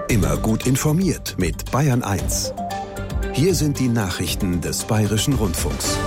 Immer gut informiert mit Bayern 1. Hier sind die Nachrichten des Bayerischen Rundfunks.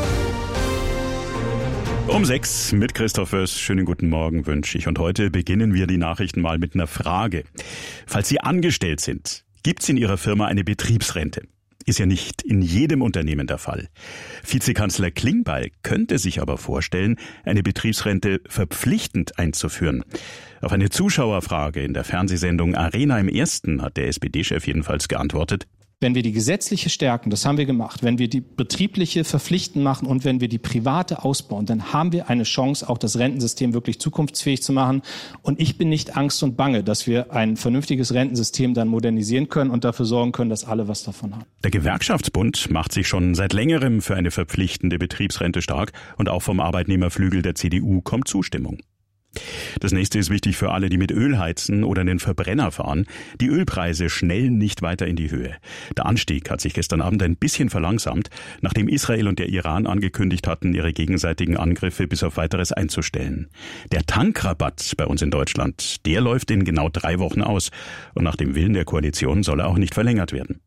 Um 6 mit Christoph Wöss. Schönen guten Morgen wünsche ich. Und heute beginnen wir die Nachrichten mal mit einer Frage. Falls Sie angestellt sind, gibt es in Ihrer Firma eine Betriebsrente? Ist ja nicht in jedem Unternehmen der Fall. Vizekanzler Klingbeil könnte sich aber vorstellen, eine Betriebsrente verpflichtend einzuführen. Auf eine Zuschauerfrage in der Fernsehsendung Arena im Ersten hat der SPD-Chef jedenfalls geantwortet: Wenn wir die gesetzliche stärken, das haben wir gemacht, wenn wir die betriebliche verpflichtend machen und wenn wir die private ausbauen, dann haben wir eine Chance, auch das Rentensystem wirklich zukunftsfähig zu machen. Und ich bin nicht Angst und Bange, dass wir ein vernünftiges Rentensystem dann modernisieren können und dafür sorgen können, dass alle was davon haben. Der Gewerkschaftsbund macht sich schon seit längerem für eine verpflichtende Betriebsrente stark und auch vom Arbeitnehmerflügel der CDU kommt Zustimmung. Das nächste ist wichtig für alle, die mit Öl heizen oder einen Verbrenner fahren. Die Ölpreise schnellen nicht weiter in die Höhe. Der Anstieg hat sich gestern Abend ein bisschen verlangsamt, nachdem Israel und der Iran angekündigt hatten, ihre gegenseitigen Angriffe bis auf Weiteres einzustellen. Der Tankrabatt bei uns in Deutschland, der läuft in genau 3 Wochen aus. Und nach dem Willen der Koalition soll er auch nicht verlängert werden.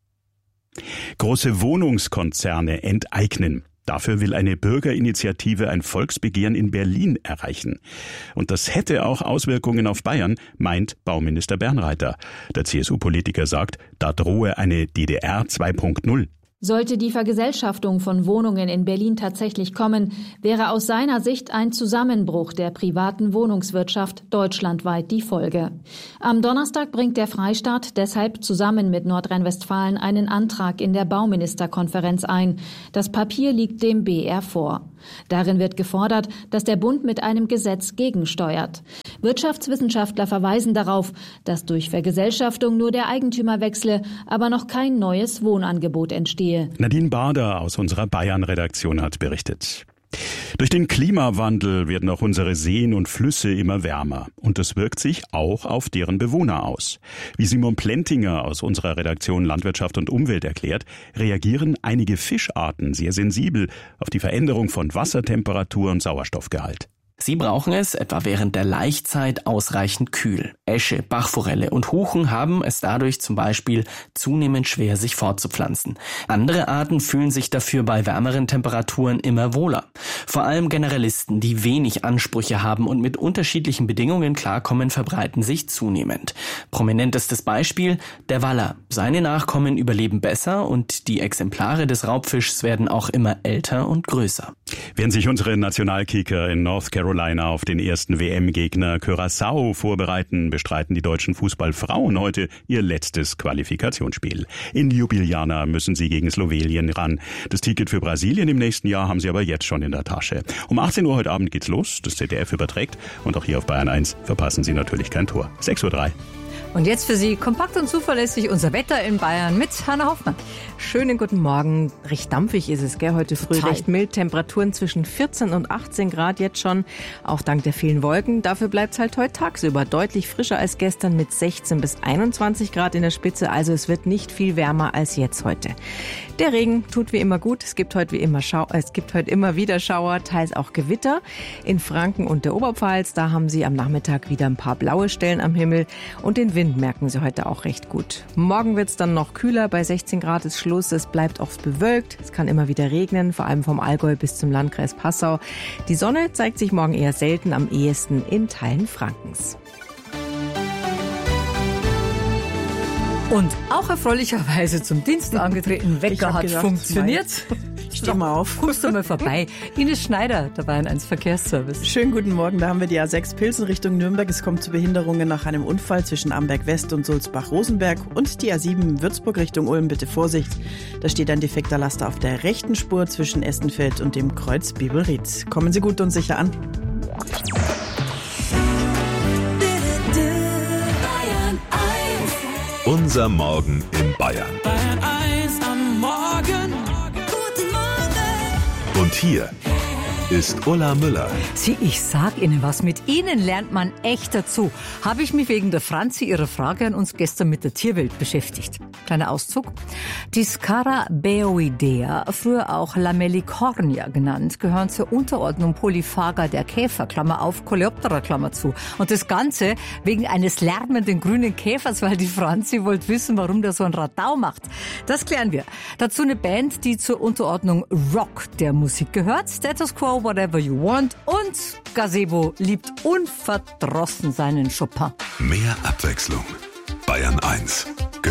Große Wohnungskonzerne enteignen. Dafür will eine Bürgerinitiative ein Volksbegehren in Berlin erreichen. Und das hätte auch Auswirkungen auf Bayern, meint Bauminister Bernreiter. Der CSU-Politiker sagt, da drohe eine DDR 2.0. Sollte die Vergesellschaftung von Wohnungen in Berlin tatsächlich kommen, wäre aus seiner Sicht ein Zusammenbruch der privaten Wohnungswirtschaft deutschlandweit die Folge. Am Donnerstag bringt der Freistaat deshalb zusammen mit Nordrhein-Westfalen einen Antrag in der Bauministerkonferenz ein. Das Papier liegt dem BR vor. Darin wird gefordert, dass der Bund mit einem Gesetz gegensteuert. Wirtschaftswissenschaftler verweisen darauf, dass durch Vergesellschaftung nur der Eigentümer wechsle, aber noch kein neues Wohnangebot entstehe. Nadine Bader aus unserer Bayern-Redaktion hat berichtet. Durch den Klimawandel werden auch unsere Seen und Flüsse immer wärmer. Und das wirkt sich auch auf deren Bewohner aus. Wie Simon Plentinger aus unserer Redaktion Landwirtschaft und Umwelt erklärt, reagieren einige Fischarten sehr sensibel auf die Veränderung von Wassertemperatur und Sauerstoffgehalt. Sie brauchen es, etwa während der Laichzeit, ausreichend kühl. Äsche, Bachforelle und Huchen haben es dadurch zum Beispiel zunehmend schwer, sich fortzupflanzen. Andere Arten fühlen sich dafür bei wärmeren Temperaturen immer wohler. Vor allem Generalisten, die wenig Ansprüche haben und mit unterschiedlichen Bedingungen klarkommen, verbreiten sich zunehmend. Prominentestes Beispiel, der Waller. Seine Nachkommen überleben besser und die Exemplare des Raubfischs werden auch immer älter und größer. Während sich unsere Nationalkicker in North Carolina auf den ersten WM-Gegner Curaçao vorbereiten, bestreiten die deutschen Fußballfrauen heute ihr letztes Qualifikationsspiel. In Ljubljana müssen sie gegen Slowenien ran. Das Ticket für Brasilien im nächsten Jahr haben sie aber jetzt schon in der Tasche. Um 18 Uhr heute Abend geht's los, das ZDF überträgt und auch hier auf Bayern 1 verpassen Sie natürlich kein Tor. 6:03 Uhr. Und jetzt für Sie kompakt und zuverlässig unser Wetter in Bayern mit Hanna Hoffmann. Schönen guten Morgen. Recht dampfig ist es, gell? Heute früh recht mild. Temperaturen zwischen 14 und 18 Grad jetzt schon. Auch dank der vielen Wolken. Dafür bleibt es halt heute tagsüber deutlich frischer als gestern mit 16 bis 21 Grad in der Spitze. Also es wird nicht viel wärmer als jetzt heute. Der Regen tut wie immer gut. Es gibt heute immer wieder Schauer, teils auch Gewitter. In Franken und der Oberpfalz, da haben Sie am Nachmittag wieder ein paar blaue Stellen am Himmel. Und den Wind merken Sie heute auch recht gut. Morgen wird es dann noch kühler. Bei 16 Grad ist Schluss. Es bleibt oft bewölkt. Es kann immer wieder regnen, vor allem vom Allgäu bis zum Landkreis Passau. Die Sonne zeigt sich morgen eher selten, am ehesten in Teilen Frankens. Und auch erfreulicherweise zum Dienst angetreten. Wecker hat funktioniert. Steh mal auf. Kommst du mal vorbei. Ines Schneider, der Bayern 1 Verkehrsservice. Schönen guten Morgen, da haben wir die A6 Pilsen Richtung Nürnberg. Es kommt zu Behinderungen nach einem Unfall zwischen Amberg West und Sulzbach-Rosenberg. Und die A7 Würzburg Richtung Ulm, bitte Vorsicht. Da steht ein defekter Laster auf der rechten Spur zwischen Essenfeld und dem Kreuz Bibelried. Kommen Sie gut und sicher an. Unser Morgen in Bayern. Bayern 1 am Morgen. Guten Morgen. Und hier ist Ulla Müller. Sie, ich sag Ihnen was, mit Ihnen lernt man echt dazu. Habe ich mich wegen der Franzi, ihrer Frage an uns gestern mit der Tierwelt beschäftigt. Kleiner Auszug. Die Scarabeoidea, früher auch Lamellicornia genannt, gehören zur Unterordnung Polyphaga der Käfer, Klammer auf, Coleoptera, Klammer zu. Und das Ganze wegen eines lärmenden grünen Käfers, weil die Franzi wollte wissen, warum der so ein Radau macht. Das klären wir. Dazu eine Band, die zur Unterordnung Rock der Musik gehört. Status Quo, Whatever You Want. Und Gazebo liebt unverdrossen seinen Chopin. Mehr Abwechslung. Bayern 1.